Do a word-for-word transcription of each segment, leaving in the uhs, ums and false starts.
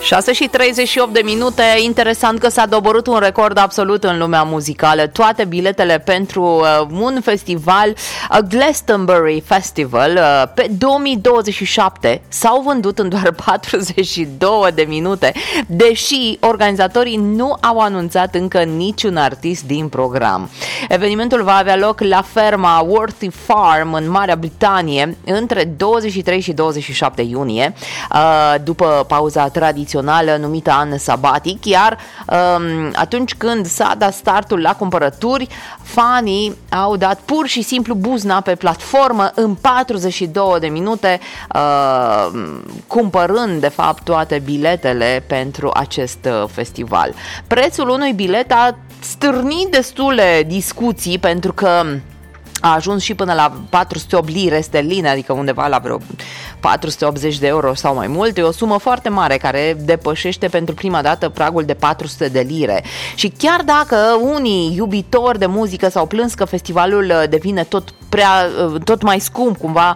șase și treizeci și opt de minute. Interesant că s-a doborât un record absolut în lumea muzicală. Toate biletele pentru uh, un festival, uh, Glastonbury Festival, uh, pe două mii douăzeci și șapte s-au vândut în doar patruzeci și două de minute, deși organizatorii nu au anunțat încă niciun artist din program. Evenimentul va avea loc la ferma Worthy Farm în Marea Britanie între douăzeci și trei și douăzeci și șapte iunie, uh, după pauza tradițională numită an sabatic, iar um, atunci când s-a dat startul la cumpărături, fanii au dat pur și simplu buzna pe platformă în patruzeci și două de minute, uh, cumpărând de fapt toate biletele pentru acest uh, festival. Prețul unui bilet a stârnit destule discuții, pentru că a ajuns și până la patru sute opt lire sterline, adică undeva la vreo patru sute optzeci de euro sau mai mult. E o sumă foarte mare care depășește pentru prima dată pragul de patru sute de lire. Și chiar dacă unii iubitori de muzică s-au plâns că festivalul devine tot prea, tot mai scump, cumva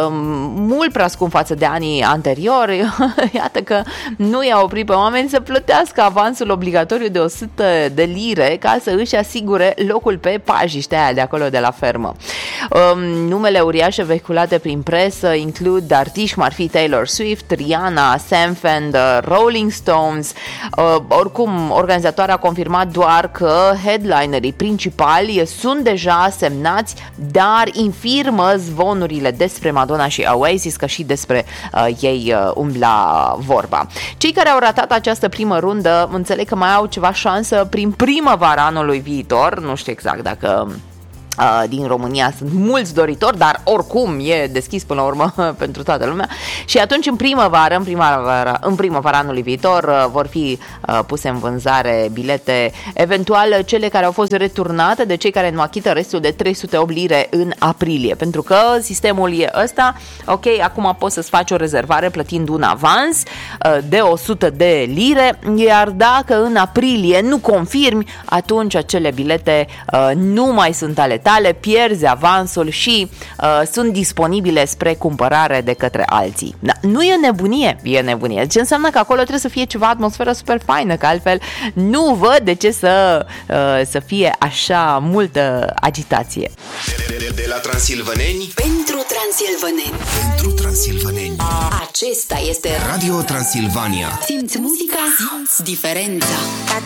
mult prea scump față de anii anteriori, iată că nu i-a oprit pe oameni să plătească avansul obligatoriu de o sută de lire ca să își asigure locul pe pajiștea aia de acolo de la fermă. Um, numele uriașe vehiculate prin presă includ artiști cum ar fi Taylor Swift, Rihanna, Sam Fender, Rolling Stones. Uh, oricum, organizatoarea a confirmat doar că headlinerii principali sunt deja semnați, dar infirmă zvonurile despre Madonna și Oasis, că și despre uh, ei uh, umbla vorba. Cei care au ratat această primă rundă înțeleg că mai au ceva șansă prin primăvara anului viitor. Nu știu exact dacă din România sunt mulți doritori, dar oricum e deschis până la urmă pentru toată lumea. Și atunci în primăvară, în primăvara, în primăvara anului viitor vor fi puse în vânzare bilete, eventual cele care au fost returnate de cei care nu achită restul de trei sute opt lire în aprilie, pentru că sistemul e ăsta. Ok, acum poți să-ți faci o rezervare plătind un avans de o sută de lire, iar dacă în aprilie nu confirmi, atunci acele bilete nu mai sunt ale tale, pierzi avansul și uh, sunt disponibile spre cumpărare de către alții. Da, nu e nebunie, e nebunie. Ce înseamnă că acolo trebuie să fie ceva atmosferă super faină, că altfel nu văd de ce să, uh, să fie așa multă agitație. De, de, de la Transilvaneni pentru transilvaneni. Pentru transilvaneni. Acesta este Radio Transilvania. Simți muzica, simți diferența.